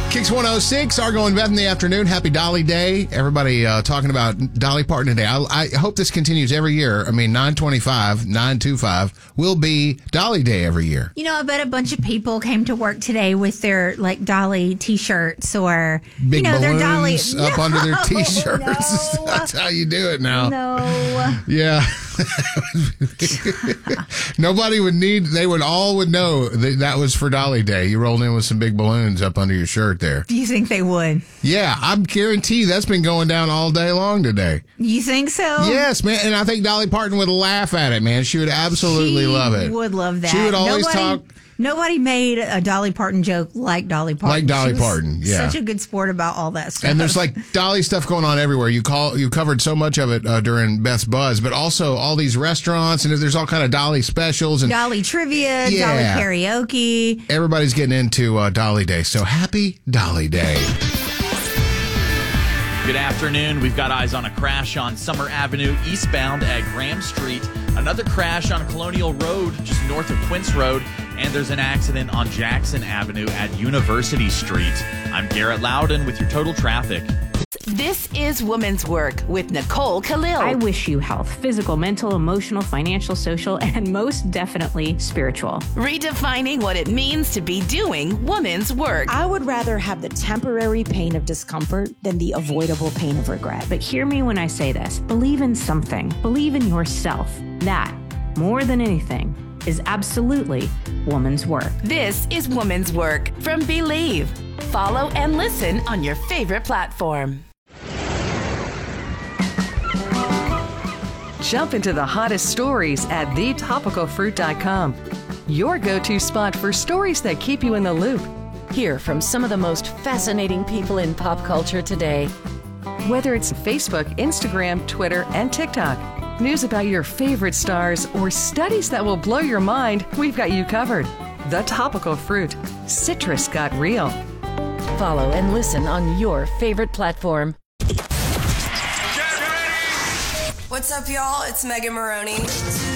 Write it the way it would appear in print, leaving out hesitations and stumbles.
Kicks 106, Argo and Beth in the afternoon. Happy Dolly Day. Everybody talking about Dolly Parton today. I hope this continues every year. I mean, 925 will be Dolly Day every year. You know, I bet a bunch of people came to work today with their, like, Dolly T-shirts or, Big you know, their Dolly. up under their T-shirts. No. That's how you do it now. No. Yeah. Nobody would they would know that was for Dolly Day. You rolled in with some big balloons up under your shirt there. Do you think they would? Yeah, I'm guarantee that's been going down all day long today. You think so? Yes, man. And I think Dolly Parton would laugh at it, man. She would absolutely love it. She would love that. She would always talk. Nobody made a Dolly Parton joke like Dolly Parton. Like Dolly Parton, yeah. Such a good sport about all that stuff. And there's like Dolly stuff going on everywhere. You covered so much of it during Beth's Buzz, but also all these restaurants, and there's all kind of Dolly specials and Dolly trivia, Dolly karaoke. Everybody's getting into Dolly Day. So happy Dolly Day. Good afternoon. We've got eyes on a crash on Summer Avenue eastbound at Graham Street. Another crash on Colonial Road just north of Quince Road. And there's an accident on Jackson Avenue at University Street. I'm Garrett Loudon with your total traffic. This is Woman's Work with Nicole Khalil. I wish you health, physical, mental, emotional, financial, social, and most definitely spiritual. Redefining what it means to be doing woman's work. I would rather have the temporary pain of discomfort than the avoidable pain of regret. But hear me when I say this. Believe in something. Believe in yourself. That, more than anything, is absolutely woman's work. This is Woman's Work from Believe. Follow and listen on your favorite platform. Jump into the hottest stories at thetopicalfruit.com. Your go-to spot for stories that keep you in the loop. Hear from some of the most fascinating people in pop culture today. Whether it's Facebook, Instagram, Twitter, and TikTok, news about your favorite stars, or studies that will blow your mind, we've got you covered. The Topical Fruit. Citrus got real. Follow and listen on your favorite platform. What's up, y'all? It's Megan Maroney.